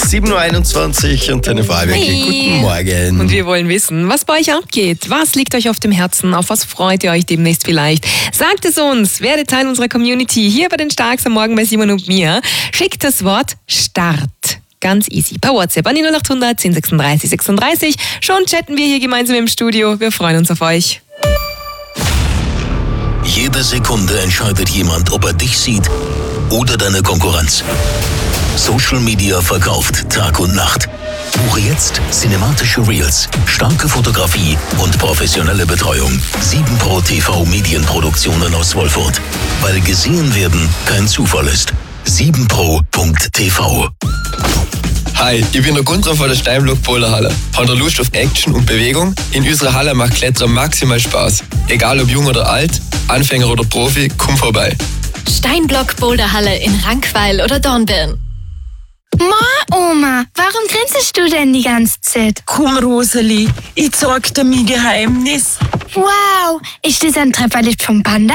7.21 Uhr und deine Wahlwerke. Hey. Guten Morgen. Und wir wollen wissen, was bei euch abgeht. Was liegt euch auf dem Herzen? Auf was freut ihr euch demnächst vielleicht? Sagt es uns. Werdet Teil unserer Community hier bei den Starks am Morgen bei Simon und mir. Schickt das Wort Start. Ganz easy. Per WhatsApp an die 0800 1036 36. Schon chatten wir hier gemeinsam im Studio. Wir freuen uns auf euch. Jede Sekunde entscheidet jemand, ob er dich sieht oder deine Konkurrenz. Social Media verkauft Tag und Nacht. Buche jetzt cinematische Reels, starke Fotografie und professionelle Betreuung. 7Pro TV Medienproduktionen aus Wolfurt. Weil gesehen werden kein Zufall ist. 7pro.tv. Hi, ich bin der Gunther von der Steinblock Boulderhalle. Habt ihr Lust auf Action und Bewegung? In unserer Halle macht Klettern maximal Spaß. Egal ob jung oder alt, Anfänger oder Profi, komm vorbei. Steinblock Boulderhalle in Rankweil oder Dornbirn. Oma, warum grinst du denn die ganze Zeit? Komm, Roseli, ich zeig dir mein Geheimnis. Wow, ist das ein Trefferlicht vom Panda?